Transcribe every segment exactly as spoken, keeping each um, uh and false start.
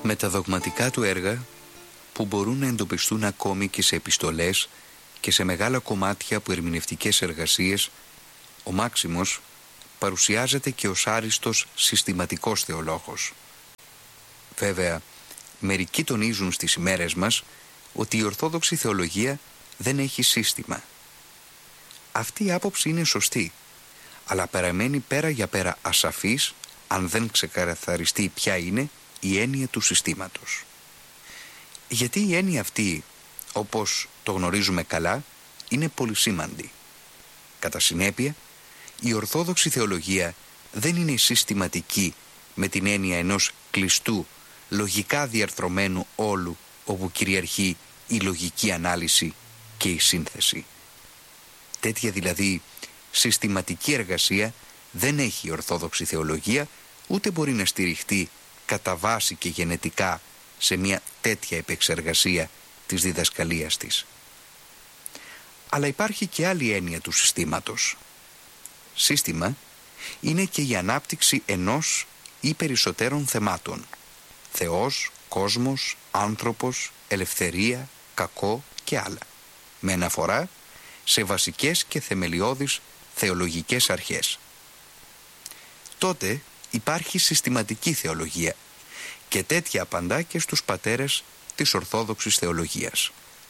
Με τα δογματικά του έργα, που μπορούν να εντοπιστούν ακόμη και σε επιστολές και σε μεγάλα κομμάτια από ερμηνευτικές εργασίες, ο Μάξιμος παρουσιάζεται και ως άριστος συστηματικός θεολόγος. Βέβαια, μερικοί τονίζουν στις ημέρες μας ότι η Ορθόδοξη θεολογία δεν έχει σύστημα. Αυτή η άποψη είναι σωστή, αλλά παραμένει πέρα για πέρα ασαφής αν δεν ξεκαθαριστεί ποια είναι η έννοια του συστήματος. Γιατί η έννοια αυτή, όπως το γνωρίζουμε καλά, είναι πολυσήμαντη. Κατά συνέπεια, η Ορθόδοξη θεολογία δεν είναι συστηματική με την έννοια ενός κλειστού, λογικά διαρθρωμένου όλου, όπου κυριαρχεί η λογική ανάλυση και η σύνθεση. Τέτοια δηλαδή συστηματική εργασία δεν έχει η Ορθόδοξη θεολογία, ούτε μπορεί να στηριχτεί κατά βάση και γενετικά σε μια τέτοια επεξεργασία της διδασκαλίας της. Αλλά υπάρχει και άλλη έννοια του συστήματος. Σύστημα είναι και η ανάπτυξη ενός ή περισσότερων θεμάτων. Θεός, κόσμος, άνθρωπος, ελευθερία, κακό και άλλα. Με αναφορά σε βασικές και θεμελιώδεις θεολογικές αρχές. Τότε υπάρχει συστηματική θεολογία και τέτοια απαντά και στους πατέρες της Ορθόδοξης θεολογίας.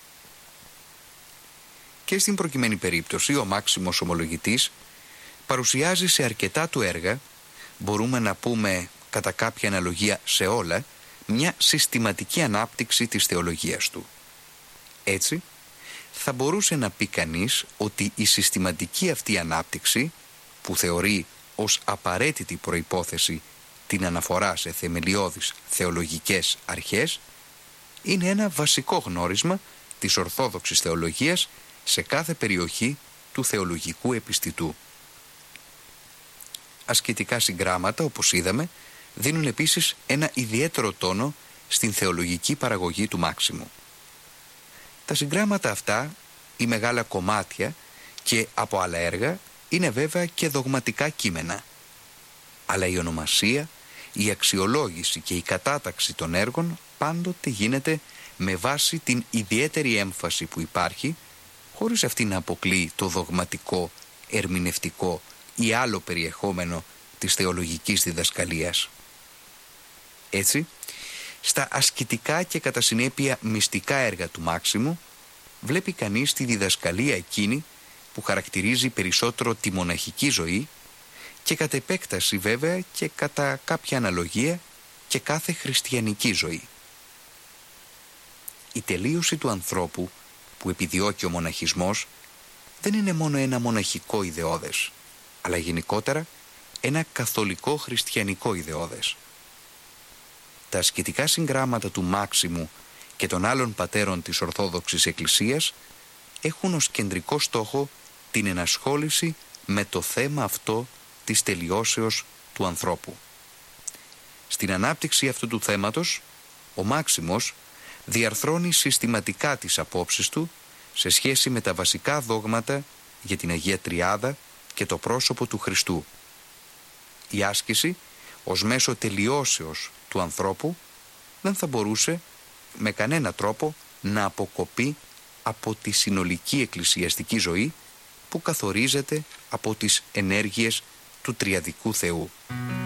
Και στην προκειμένη περίπτωση ο Μάξιμος Ομολογητής παρουσιάζει σε αρκετά του έργα, μπορούμε να πούμε κατά κάποια αναλογία σε όλα, μια συστηματική ανάπτυξη της θεολογίας του. Έτσι, θα μπορούσε να πει κανείς ότι η συστηματική αυτή ανάπτυξη, που θεωρεί ως απαραίτητη προϋπόθεση την αναφορά σε θεμελιώδεις θεολογικές αρχές, είναι ένα βασικό γνώρισμα της Ορθόδοξης θεολογίας σε κάθε περιοχή του θεολογικού επιστητού. Ασκητικά συγγράμματα, όπως είδαμε, δίνουν επίσης ένα ιδιαίτερο τόνο στην θεολογική παραγωγή του Μάξιμου. Τα συγγράμματα αυτά, οι μεγάλα κομμάτια και από άλλα έργα, είναι βέβαια και δογματικά κείμενα. Αλλά η ονομασία, η αξιολόγηση και η κατάταξη των έργων πάντοτε γίνεται με βάση την ιδιαίτερη έμφαση που υπάρχει, χωρίς αυτή να αποκλείει το δογματικό, ερμηνευτικό ή άλλο περιεχόμενο της θεολογικής διδασκαλίας. Έτσι, στα ασκητικά και κατά συνέπεια μυστικά έργα του Μάξιμου, βλέπει κανείς τη διδασκαλία εκείνη που χαρακτηρίζει περισσότερο τη μοναχική ζωή και κατ' επέκταση βέβαια και κατά κάποια αναλογία και κάθε χριστιανική ζωή. Η τελείωση του ανθρώπου που επιδιώκει ο μοναχισμός δεν είναι μόνο ένα μοναχικό ιδεώδες, αλλά γενικότερα ένα καθολικό χριστιανικό ιδεώδες. Τα ασκητικά συγγράμματα του Μάξιμου και των άλλων πατέρων της Ορθόδοξης Εκκλησίας έχουν ως κεντρικό στόχο την ενασχόληση με το θέμα αυτό της τελειώσεως του ανθρώπου. Στην ανάπτυξη αυτού του θέματος, ο Μάξιμος διαρθρώνει συστηματικά τις απόψεις του σε σχέση με τα βασικά δόγματα για την Αγία Τριάδα και το πρόσωπο του Χριστού. Η άσκηση ως μέσο τελειώσεως του ανθρώπου δεν θα μπορούσε με κανένα τρόπο να αποκοπεί από τη συνολική εκκλησιαστική ζωή που καθορίζεται από τις ενέργειες του Τριαδικού Θεού.